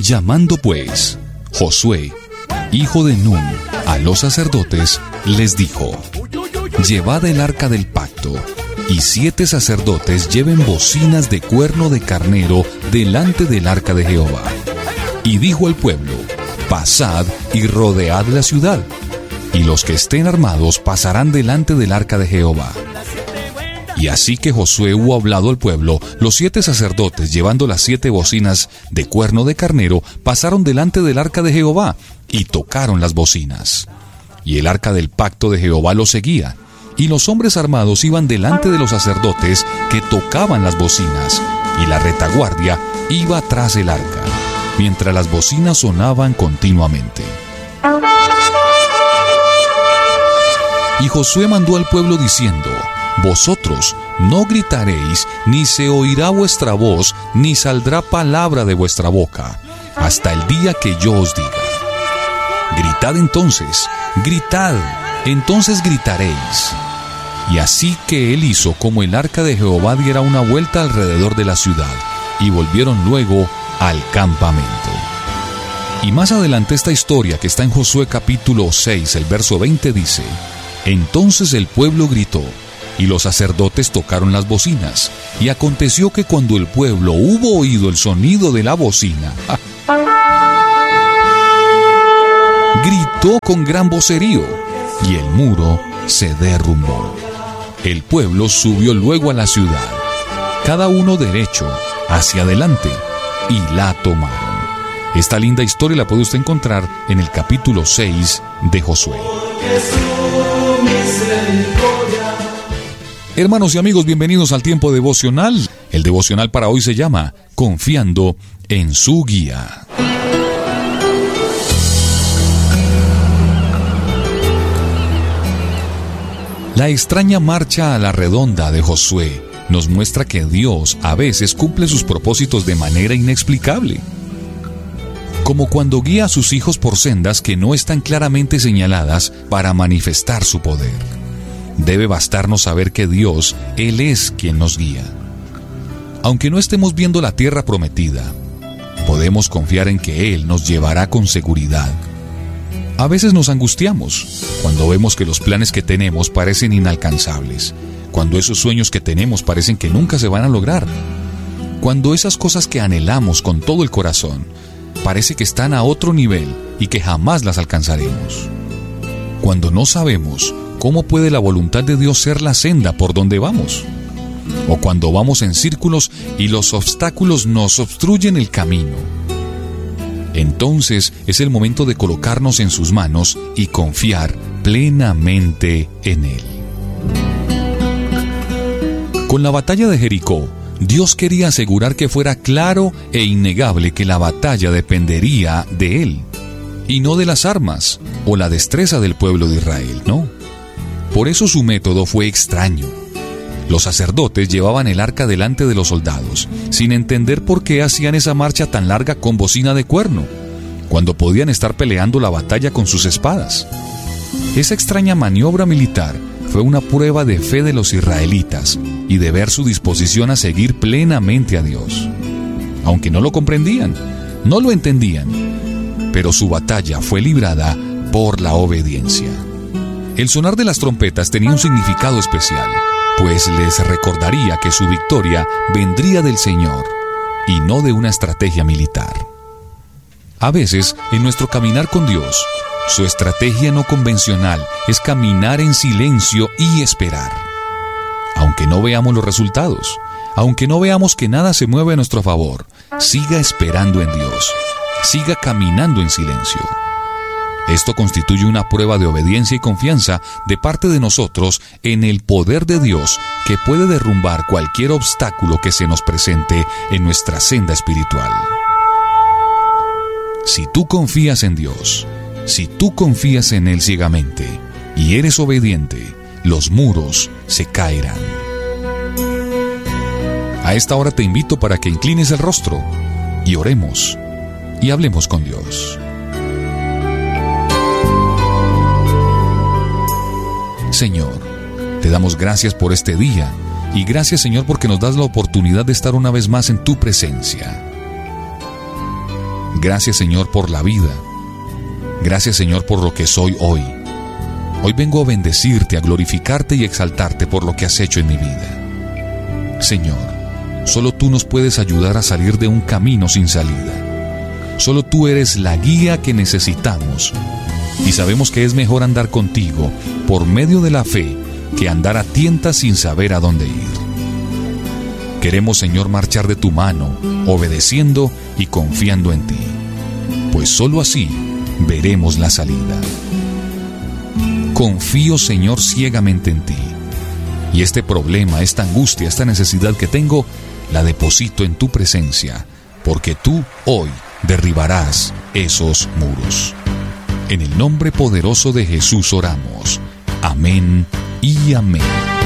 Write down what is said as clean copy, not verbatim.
Llamando pues Josué, hijo de Nun, a los sacerdotes, les dijo: llevad el arca del pacto, y 7 sacerdotes lleven bocinas de cuerno de carnero delante del arca de Jehová. Y dijo al pueblo: pasad y rodead la ciudad, y los que estén armados pasarán delante del arca de Jehová. Y así que Josué hubo hablado al pueblo, los 7 sacerdotes, llevando las 7 bocinas de cuerno de carnero, pasaron delante del arca de Jehová, y tocaron las bocinas. Y el arca del pacto de Jehová los seguía, y los hombres armados iban delante de los sacerdotes que tocaban las bocinas, y la retaguardia iba tras el arca, mientras las bocinas sonaban continuamente. Y Josué mandó al pueblo diciendo: vosotros no gritaréis, ni se oirá vuestra voz, ni saldrá palabra de vuestra boca, hasta el día que yo os diga. Gritad entonces, gritad, entonces gritaréis. Y así que él hizo como el arca de Jehová diera una vuelta alrededor de la ciudad, y volvieron luego al campamento. Y más adelante esta historia, que está en Josué capítulo 6, el verso 20, dice: entonces el pueblo gritó, y los sacerdotes tocaron las bocinas, y aconteció que cuando el pueblo hubo oído el sonido de la bocina, gritó con gran vocerío, y el muro se derrumbó. El pueblo subió luego a la ciudad, cada uno derecho hacia adelante, y la tomaron. Esta linda historia la puede usted encontrar en el capítulo 6 de Josué. Hermanos y amigos, bienvenidos al tiempo devocional. El devocional para hoy se llama Confiando en su guía. La extraña marcha a la redonda de Josué nos muestra que Dios a veces cumple sus propósitos de manera inexplicable, como cuando guía a sus hijos por sendas que no están claramente señaladas para manifestar su poder. Debe bastarnos saber que Dios, Él es quien nos guía. Aunque no estemos viendo la tierra prometida, podemos confiar en que Él nos llevará con seguridad. A veces nos angustiamos cuando vemos que los planes que tenemos parecen inalcanzables, cuando esos sueños que tenemos parecen que nunca se van a lograr, cuando esas cosas que anhelamos con todo el corazón parece que están a otro nivel y que jamás las alcanzaremos. Cuando no sabemos cómo puede la voluntad de Dios ser la senda por donde vamos, o cuando vamos en círculos y los obstáculos nos obstruyen el camino. Entonces es el momento de colocarnos en sus manos y confiar plenamente en Él. Con la batalla de Jericó, Dios quería asegurar que fuera claro e innegable que la batalla dependería de Él, y no de las armas o la destreza del pueblo de Israel, no. Por eso su método fue extraño. Los sacerdotes llevaban el arca delante de los soldados, sin entender por qué hacían esa marcha tan larga con bocina de cuerno, cuando podían estar peleando la batalla con sus espadas. Esa extraña maniobra militar fue una prueba de fe de los israelitas y de ver su disposición a seguir plenamente a Dios. Aunque no lo comprendían, no lo entendían, pero su batalla fue librada por la obediencia. El sonar de las trompetas tenía un significado especial, pues les recordaría que su victoria vendría del Señor y no de una estrategia militar. A veces, en nuestro caminar con Dios, su estrategia no convencional es caminar en silencio y esperar. Aunque no veamos los resultados, aunque no veamos que nada se mueve a nuestro favor, siga esperando en Dios, siga caminando en silencio. Esto constituye una prueba de obediencia y confianza de parte de nosotros en el poder de Dios que puede derrumbar cualquier obstáculo que se nos presente en nuestra senda espiritual. Si tú confías en Dios, si tú confías en Él ciegamente y eres obediente, los muros se caerán. A esta hora te invito para que inclines el rostro y oremos y hablemos con Dios. Señor, te damos gracias por este día y gracias, Señor, porque nos das la oportunidad de estar una vez más en tu presencia. Gracias, Señor, por la vida. Gracias, Señor, por lo que soy hoy. Hoy vengo a bendecirte, a glorificarte y exaltarte por lo que has hecho en mi vida. Señor, solo tú nos puedes ayudar a salir de un camino sin salida. Solo tú eres la guía que necesitamos. Y sabemos que es mejor andar contigo por medio de la fe que andar a tientas sin saber a dónde ir. Queremos, Señor, marchar de tu mano, obedeciendo y confiando en ti, pues solo así veremos la salida. Confío, Señor, ciegamente en ti, y este problema, esta angustia, esta necesidad que tengo, la deposito en tu presencia, porque tú hoy derribarás esos muros. En el nombre poderoso de Jesús oramos. Amén y amén.